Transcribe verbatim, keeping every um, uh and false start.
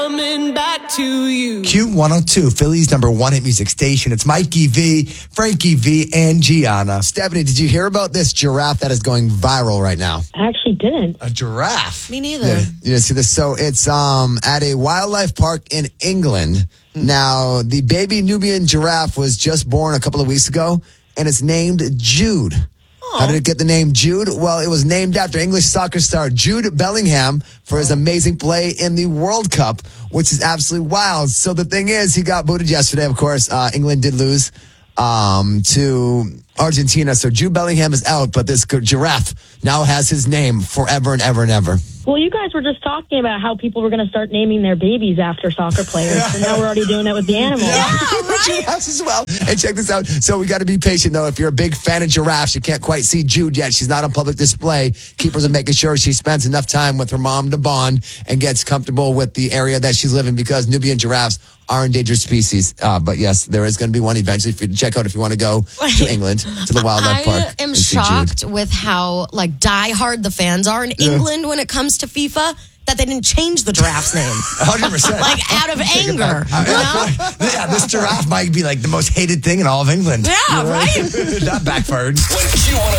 Coming back to you. Q one oh two, Philly's number one hit music station. It's Mikey V, Frankie V, and Gianna. Stephanie, did you hear about this giraffe that is going viral right now? I actually didn't. A giraffe? Me neither. Yeah, you didn't see this? So it's um at a wildlife park in England. Now, the baby Nubian giraffe was just born a couple of weeks ago, and it's named Jude. How did it get the name Jude? Well, it was named after English soccer star Jude Bellingham for his amazing play in the World Cup, which is absolutely wild. So the thing is, he got booted yesterday. Of course, uh, England did lose um, to Argentina. So Jude Bellingham is out, but this giraffe now has his name forever and ever and ever. Well, you guys were just talking about how people were going to start naming their babies after soccer players, yeah. And now we're already doing that with the animals. Yeah, right. Giraffes as well. And check this out. So we got to be patient, though. If you're a big fan of giraffes, you can't quite see Jude yet. She's not on public display. Keepers are making sure she spends enough time with her mom to bond and gets comfortable with the area that she's living, because Nubian giraffes are endangered species. Uh, but yes, there is going to be one eventually for you to check out if you want to go to England, to the wildlife park. I am shocked with how like diehard the fans are in Yeah. England when it comes to FIFA, that they didn't change the giraffe's name. one hundred percent. Like out of anger. You know? Yeah, this giraffe might be like the most hated thing in all of England. Yeah, right? That backfired. When Q one oh